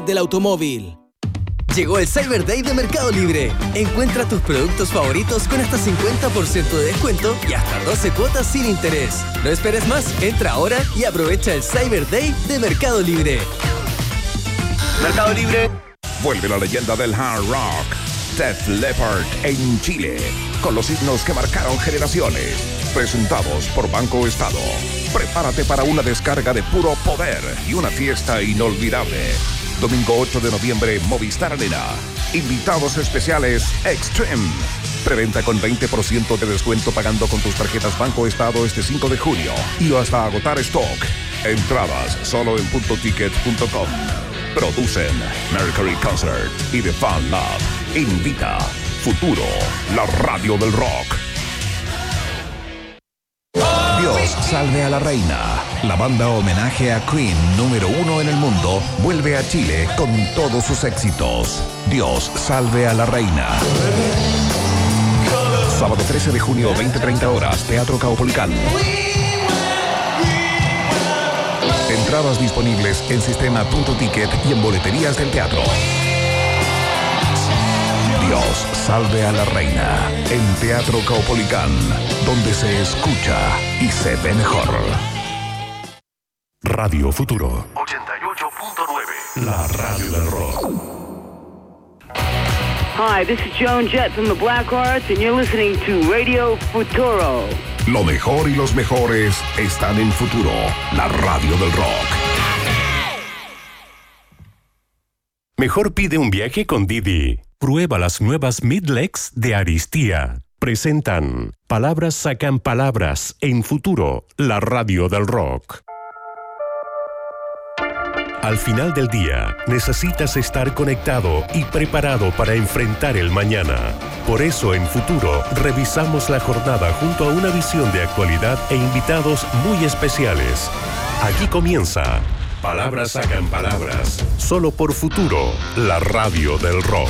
del automóvil. Llegó el Cyber Day de Mercado Libre. Encuentra tus productos favoritos con hasta 50% de descuento y hasta 12 cuotas sin interés. No esperes más, entra ahora y aprovecha el Cyber Day de Mercado Libre. Mercado Libre. Vuelve la leyenda del hard rock, Def Leppard en Chile, con los himnos que marcaron generaciones. Presentados por Banco Estado. Prepárate para una descarga de puro poder y una fiesta inolvidable. Domingo 8 de noviembre, Movistar Arena. Invitados especiales Extreme. Preventa con 20% de descuento pagando con tus tarjetas Banco Estado este 5 de junio y hasta agotar stock. Entradas solo en puntoticket.com. Producen Mercury Concert y The Fan Lab. Invita Futuro, la radio del rock. Dios salve a la reina. La banda homenaje a Queen número 1 en el mundo vuelve a Chile con todos sus éxitos. Dios salve a la reina. Sábado 13 de junio, 20:30 horas, Teatro Caupolicán. Entradas disponibles en sistema Puntoticket y en boleterías del teatro. Dios salve a la reina en Teatro Caupolicán, donde se escucha y se ve mejor. Radio Futuro 88.9, la radio del rock. Hi, this is Joan Jett from the Blackhearts and you're listening to Radio Futuro. Lo mejor y los mejores están en Futuro, la radio del rock. Mejor pide un viaje con Didi. Prueba las nuevas Midlex de Aristía. Presentan Palabras sacan palabras en Futuro, la radio del rock. Al final del día, necesitas estar conectado y preparado para enfrentar el mañana. Por eso en Futuro revisamos la jornada junto a una visión de actualidad e invitados muy especiales. Aquí comienza Palabras sacan palabras, solo por Futuro, la radio del rock.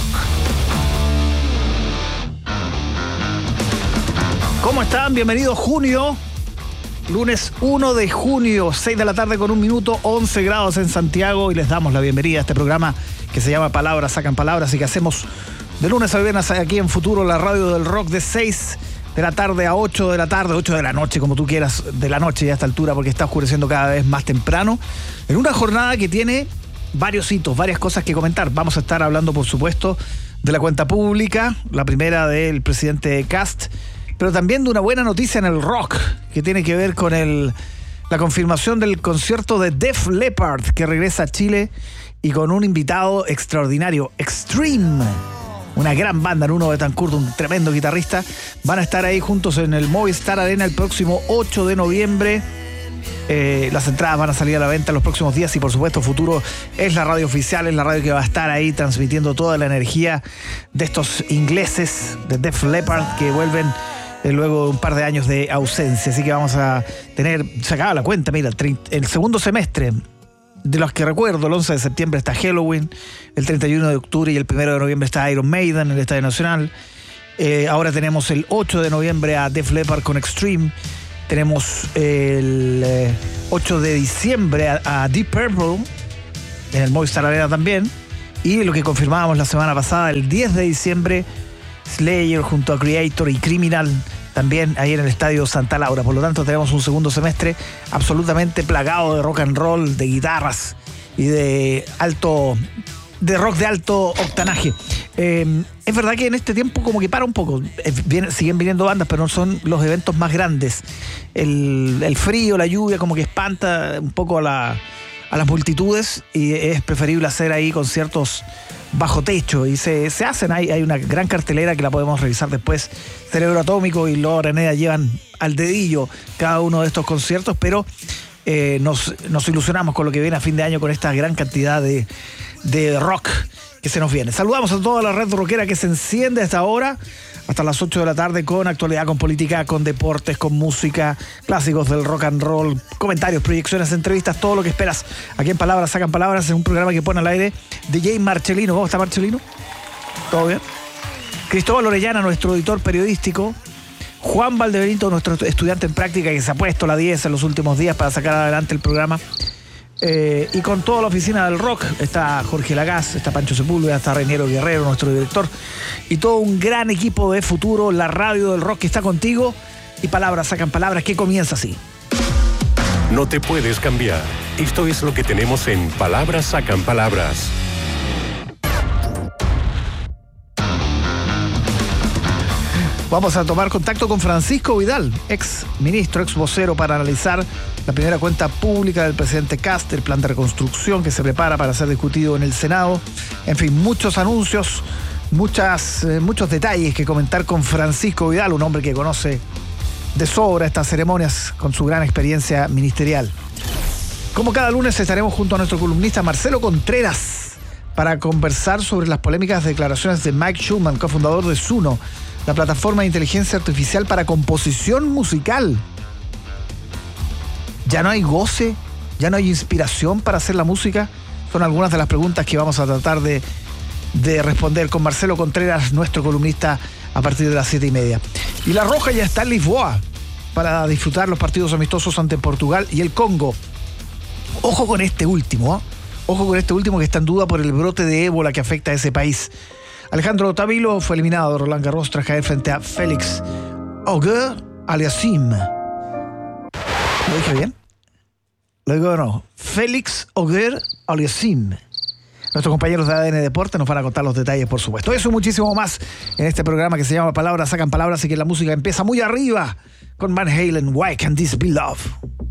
¿Cómo están? Bienvenidos junio. Lunes 1 de junio, 6 de la tarde con 1 minuto, 11 grados en Santiago y les damos la bienvenida a este programa que se llama Palabras sacan palabras y que hacemos de lunes a viernes aquí en Futuro, la radio del rock, de 6 de la tarde a 8 de la tarde, 8 de la noche, como tú quieras, de la noche ya a esta altura porque está oscureciendo cada vez más temprano, en una jornada que tiene varios hitos, varias cosas que comentar. Vamos a estar hablando, por supuesto, de la cuenta pública, la primera del presidente Kast, pero también de una buena noticia en el rock, que tiene que ver con la confirmación del concierto de Def Leppard, que regresa a Chile y con un invitado extraordinario, Extreme, una gran banda, Nuno Betancourt, un tremendo guitarrista. Van a estar ahí juntos en el Movistar Arena el próximo 8 de noviembre. Las entradas van a salir a la venta en los próximos días y por supuesto Futuro es la radio oficial, es la radio que va a estar ahí transmitiendo toda la energía de estos ingleses de Def Leppard que vuelven luego de un par de años de ausencia. Así que vamos a tener, se acaba la cuenta, mira, el segundo semestre. De los que recuerdo, el 11 de septiembre está Halloween, el 31 de octubre y el 1 de noviembre está Iron Maiden en el Estadio Nacional. Ahora tenemos el 8 de noviembre a Def Leppard con Extreme. Tenemos el 8 de diciembre a Deep Purple en el Movistar Arena también. Y lo que confirmábamos la semana pasada, el 10 de diciembre, Slayer junto a Creator y Criminal también ahí en el Estadio Santa Laura. Por lo tanto tenemos un segundo semestre absolutamente plagado de rock and roll, de guitarras y de rock de alto octanaje. Es verdad que en este tiempo como que para un poco, siguen viniendo bandas, pero no son los eventos más grandes. El frío, la lluvia como que espanta un poco a las multitudes y es preferible hacer ahí conciertos bajo techo y se hacen. Hay una gran cartelera que la podemos revisar después. Cerebro Atómico y Lola Graneda llevan al dedillo cada uno de estos conciertos, pero nos ilusionamos con lo que viene a fin de año con esta gran cantidad de rock que se nos viene. Saludamos a toda la red rockera que se enciende hasta ahora, hasta las 8 de la tarde, con actualidad, con política, con deportes, con música, clásicos del rock and roll, comentarios, proyecciones, entrevistas, todo lo que esperas aquí en Palabras sacan palabras, en un programa que pone al aire DJ Marcelino. ¿Cómo está Marcelino? ¿Todo bien? Cristóbal Orellana, nuestro editor periodístico. Juan Valdebenito, nuestro estudiante en práctica que se ha puesto la 10 en los últimos días para sacar adelante el programa. y con toda la oficina del rock. Está Jorge Lagaz, está Pancho Sepúlveda, está Reiniero Guerrero, nuestro director, y todo un gran equipo de Futuro, la radio del rock que está contigo. Y palabras sacan palabras, que comienza así. No te puedes cambiar. Esto es lo que tenemos en Palabras Sacan Palabras. Vamos a tomar contacto con Francisco Vidal, ex ministro, ex vocero, para analizar la primera cuenta pública del presidente Kast, el plan de reconstrucción que se prepara para ser discutido en el Senado. En fin, muchos anuncios, muchos detalles que comentar con Francisco Vidal, un hombre que conoce de sobra estas ceremonias con su gran experiencia ministerial. Como cada lunes estaremos junto a nuestro columnista Marcelo Contreras para conversar sobre las polémicas declaraciones de Mike Schumann, cofundador de Suno, la plataforma de inteligencia artificial para composición musical. ¿Ya no hay goce? ¿Ya no hay inspiración para hacer la música? Son algunas de las preguntas que vamos a tratar de responder con Marcelo Contreras, nuestro columnista, a partir de las 7:30. Y la Roja ya está en Lisboa para disfrutar los partidos amistosos ante Portugal y el Congo. Ojo con este último, ¿eh? Ojo con este último que está en duda por el brote de ébola que afecta a ese país. Alejandro Tavilo fue eliminado de Roland Garros tras caer frente a Félix Auger-Aliassime. ¿Lo dije bien? Lo digo no. Félix Auger-Aliassime. Nuestros compañeros de ADN Deporte nos van a contar los detalles, por supuesto. Eso y muchísimo más en este programa que se llama Palabras Sacan Palabras, y que la música empieza muy arriba con Van Halen, Why Can't This Be Love?